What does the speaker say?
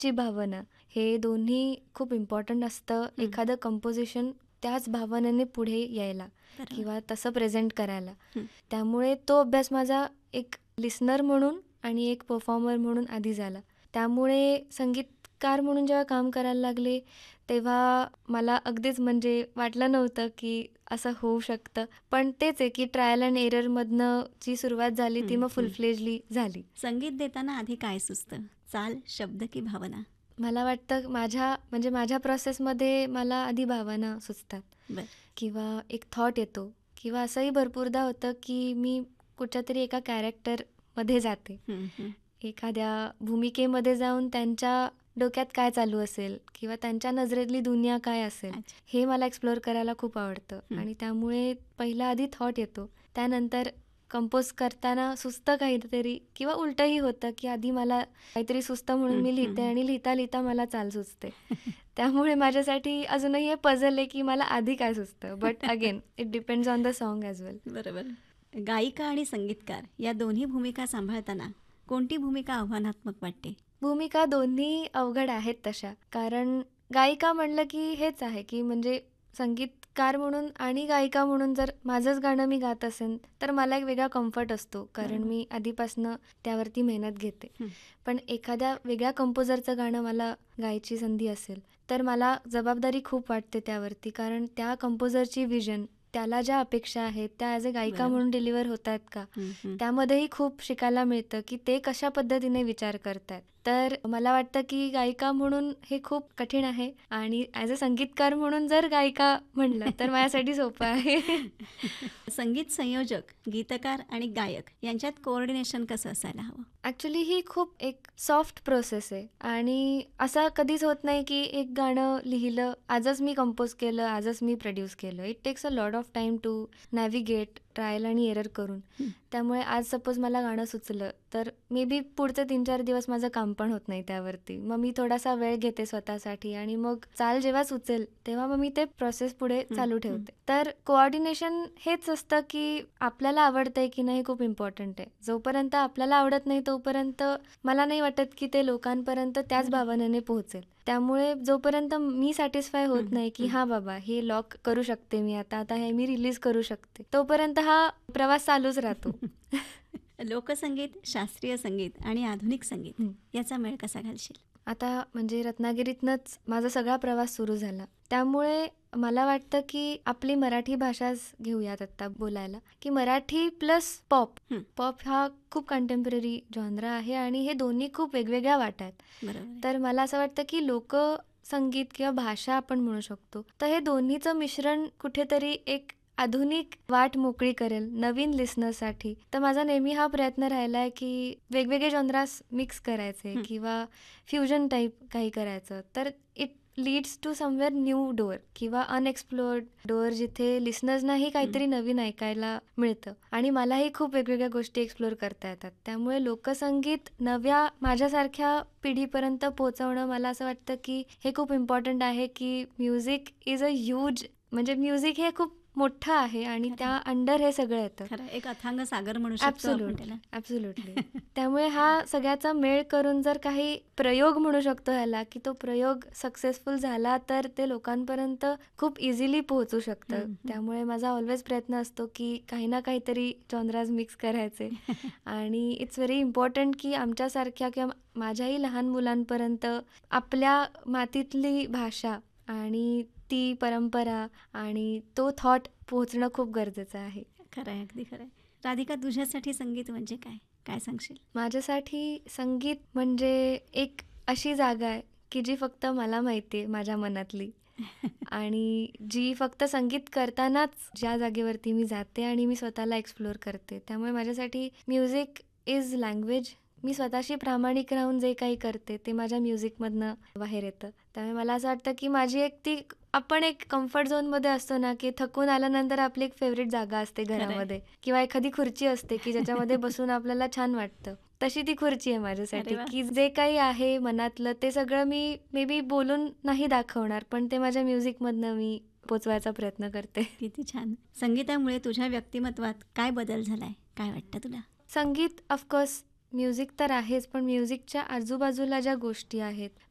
ची भावना, हे दोन्ही खूप इम्पॉर्टंट असतं एखादं कंपोजिशन त्याच भावनेने पुढे यायला बरोबर. किंवा तसं प्रेझेंट करायला. हं. त्यामुळे तो अभ्यास माझा एक लिसनर म्हणून आणि एक परफॉर्मर म्हणून आधी झाला. त्यामुळे संगीतकार म्हणून जेव्हा काम करायला लागले तेव्हा मला अगदीच म्हणजे वाटलं नव्हतं की असं होऊ शकतं. पण तेच आहे की ट्रायल अँड एररमधनं जी सुरुवात झाली ती मग फुल फ्लेजली झाली. संगीत देताना आधी काय सुचतं? चाल, शब्द की भावना? मला वाटतं माझ्या प्रोसेसमध्ये मला आधी भावना सुचतात बरं. किंवा एक थॉट येतो किंवा असंही भरपूरदा होतं की मी कुठच्यातरी एका कॅरेक्टरमध्ये जाते. हं, हं. एखाद्या भूमिकेमध्ये जाऊन त्यांच्या डोक्यात काय चालू असेल किंवा त्यांच्या नजरेतली दुनिया काय असेल अच्छा. हे मला एक्सप्लोअर करायला खूप आवडतं आणि त्यामुळे पहिला आधी थॉट येतो. त्यानंतर कंपोज करताना सुचतं काहीतरी किंवा उलटंही होतं की आधी मला काहीतरी सुचतं म्हणून मी लिहिते आणि लिहिता लिहिता मला चाल सुचते. त्यामुळे माझ्यासाठी अजूनही हे पझल आहे की मला आधी काय सुचतं. But again it depends on the song as वेल. बरोबर. गायिका आणि संगीतकार या दोन्ही भूमिका सांभाळताना कोणती भूमिका आव्हानात्मक वाटते? भूमिका दोन्ही अवघड आहेत तशा. कारण गायिका म्हणलं की हेच आहे की म्हणजे संगीतकार म्हणून आणि गायिका म्हणून जर माझंच गाणं मी गात असेन तर मला एक वेगळा कम्फर्ट असतो. कारण मी आधीपासनं त्यावरती मेहनत घेते. पण एखाद्या वेगळ्या कंपोजरचं गाणं मला गायची संधी असेल तर मला जबाबदारी खूप वाटते त्यावरती. कारण त्या कंपोजरची विजन, त्याला ज्या अपेक्षा आहेत त्या ॲज अ गायिका म्हणून डिलिव्हर होत आहेत का, त्यामध्येही खूप शिकायला मिळतं की ते कशा पद्धतीने विचार करतात. तर मला वाटतं की गायिका म्हणून हे खूप कठीण आहे आणि ॲज अ संगीतकार म्हणून जर गायिका म्हणलं तर माझ्यासाठी सोपं आहे. संगीत संयोजक, गीतकार आणि गायक यांच्यात कोऑर्डिनेशन कसं असायला हवं? ॲक्च्युली ही खूप एक सॉफ्ट प्रोसेस आहे आणि असं कधीच होत नाही की एक गाणं लिहिलं, आजच मी कंपोज केलं, आजच मी प्रोड्यूस केलं. It takes a lot of time to navigate trial आणि एरर करून. त्यामुळे आज सपोज मला गाणं सुचलं तर मे बी पुढचे 3-4 दिवस माझं काम पण होत नाही त्यावरती. मग मी थोडासा वेळ घेते स्वतःसाठी आणि मग चाल जेव्हा सुचेल तेव्हा मग मी ते प्रोसेस पुढे चालू ठेवते. तर कोऑर्डिनेशन हेच असतं की आपल्याला आवडतंय की नाही खूप इम्पॉर्टंट आहे. जोपर्यंत आपल्याला आवडत नाही तोपर्यंत मला नाही वाटत की ते लोकांपर्यंत त्याच भावनेने पोहोचेल. त्यामुळे जोपर्यंत मी सॅटिस्फाय होत नाही की हां बाबा हे लॉक करू शकते मी आता हे मी रिलीज करू शकते, तोपर्यंत हा प्रवास चालूच राहतो. लोकसंगीत, शास्त्रीय संगीत आणि आधुनिक संगीत याचा मेळ कसा घालशील? आता म्हणजे रत्नागिरीतनंच माझा सगळा प्रवास सुरू झाला. त्यामुळे मला वाटतं की आपली मराठी भाषाच घेऊयात आत्ता बोलायला, की मराठी प्लस पॉप. पॉप हा खूप कंटेम्पररी जॉनरा आहे आणि हे दोन्ही खूप वेगवेगळ्या वाटा आहेत. बरोबर. तर मला असं वाटतं की लोकसंगीत किंवा भाषा आपण म्हणू शकतो. तर हे दोन्हीचं मिश्रण कुठेतरी एक आधुनिक वाट मोकळी करेल नवीन लिसनर्ससाठी. तर माझा नेहमी हा प्रयत्न राहिला आहे की वेगवेगळे जॉनरास मिक्स करायचे किंवा फ्युजन टाईप काही करायचं. तर it leads to somewhere new door किंवा अनएक्सप्लोर्ड डोअर, जिथे लिसनर्सनाही काहीतरी नवीन ऐकायला मिळतं आणि मलाही खूप वेगवेगळ्या गोष्टी एक्सप्लोअर करता येतात. त्यामुळे लोकसंगीत नव्या माझ्यासारख्या पिढीपर्यंत पोहोचवणं, मला असं वाटतं की हे खूप इम्पॉर्टंट आहे की म्युझिक इज अ ह्यूज, म्हणजे म्युझिक हे खूप मोठं आहे आणि त्या अंडर हे सगळं येतं. खरं, एक अथांग सागर म्हणू शकतो आपण त्याला. ॲब्सोल्युटली. त्यामुळे हा सगळ्याचा मेळ करून जर काही प्रयोग म्हणू शकतो ह्याला, की तो प्रयोग सक्सेसफुल झाला तर ते लोकांपर्यंत खूप इझिली पोहोचू शकतं. त्यामुळे माझा ऑलवेज प्रयत्न असतो की काही ना काहीतरी जॉनराज मिक्स करायचे आणि इट्स व्हेरी इम्पॉर्टंट की आमच्यासारख्या किंवा माझ्याही लहान मुलांपर्यंत आपल्या मातीतली भाषा आणि ती परंपरा आणि तो थॉट पोहोचणं खूप गरजेचं आहे. खरं आहे, अगदी खरं आहे. राधिका, तुझ्यासाठी संगीत म्हणजे काय? काय सांगशील? माझ्यासाठी संगीत म्हणजे एक अशी जागा आहे की जी फक्त मला माहिती आहे, माझ्या मनातली. आणि जी फक्त संगीत करतानाच ज्या जागेवरती मी जाते आणि मी स्वतःला एक्सप्लोअर करते. त्यामुळे माझ्यासाठी म्युझिक इज लँग्वेज. मी स्वतःशी प्रामाणिक राहून जे काही करते ते माझ्या म्युझिकमधनं बाहेर येतं. त्यामुळे मला असं वाटतं की माझी एक ती, आपण एक कम्फर्ट झोनमध्ये असतो ना, की थकून आल्यानंतर आपली एक फेवरेट जागा असते घरामध्ये किंवा एखादी खुर्ची असते की ज्याच्यामध्ये बसून आपल्याला छान वाटतं. तशी ती खुर्ची आहे माझ्यासाठी, की जे काही आहे मनातलं ते सगळं मी मे बी बोलून नाही दाखवणार, पण ते माझ्या म्युझिकमधनं मी पोचवायचा प्रयत्न करते. किती छान. संगीतामुळे तुझ्या व्यक्तिमत्वात काय बदल झालाय? काय वाटतं तुला? संगीत ऑफकोर्स म्युझिक तर आहेच, पण म्युझिकच्या आजूबाजूला ज्या गोष्टी आहेत,